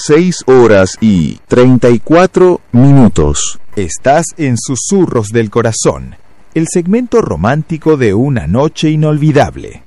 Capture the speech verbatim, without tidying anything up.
seis horas y treinta y cuatro minutos. Estás en Susurros del Corazón, el segmento romántico de una noche inolvidable.